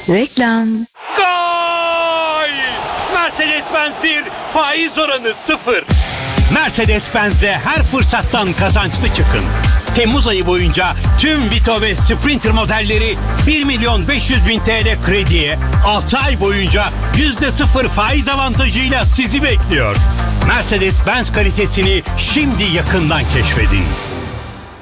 Reklam. Gol! Mercedes-Benz 1, faiz oranı 0. Mercedes-Benz'de her fırsattan kazançlı çıkın. Temmuz ayı boyunca tüm Vito ve Sprinter modelleri 1.500.000 TL krediye 6 ay boyunca %0 faiz avantajıyla sizi bekliyor. Mercedes-Benz kalitesini şimdi yakından keşfedin.